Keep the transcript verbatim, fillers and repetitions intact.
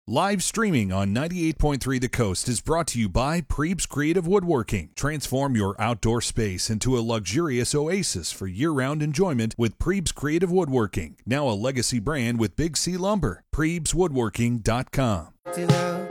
Live streaming on ninety-eight point three The Coast is brought to you by Prebes Creative Woodworking. Transform your outdoor space into a luxurious oasis for year-round enjoyment with Prebes Creative Woodworking. Now a legacy brand with Big C Lumber. Prebes Woodworking dot com.